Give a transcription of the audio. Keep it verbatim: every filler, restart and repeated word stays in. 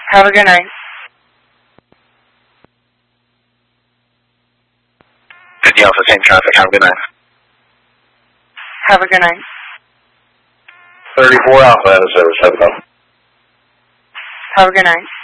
Have a good night. fifty Alpha, same traffic. Have a good night. Have a good night. thirty-four Alpha, out of service. Have a good night. Have a good night.